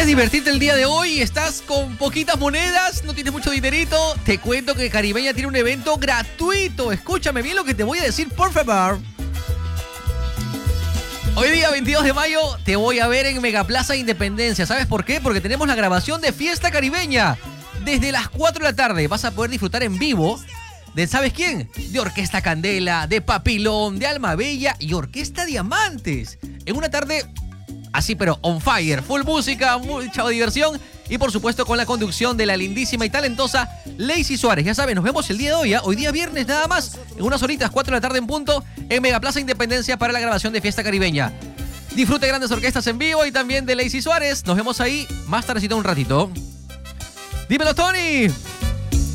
¿Quieres divertirte el día de hoy? ¿Estás con poquitas monedas? ¿No tienes mucho dinerito? Te cuento que Caribeña tiene un evento gratuito. Escúchame bien lo que te voy a decir, por favor. Hoy día, 22 de mayo, te voy a ver en Megaplaza Independencia. ¿Sabes por qué? Porque tenemos la grabación de Fiesta Caribeña. Desde las 4 de la tarde vas a poder disfrutar en vivo de, ¿sabes quién? De Orquesta Candela, de Papilón, de Alma Bella y Orquesta Diamantes. En una tarde así, pero on fire. Full música, mucha diversión y, por supuesto, con la conducción de la lindísima y talentosa Lacey Suárez. Ya saben, nos vemos el día de hoy, ¿eh? Hoy día viernes nada más, en unas horitas, 4 de la tarde en punto, en Megaplaza Independencia para la grabación de Fiesta Caribeña. Disfrute grandes orquestas en vivo y también de Lacey Suárez. Nos vemos ahí más tardecito un ratito. ¡Dímelo, Tony!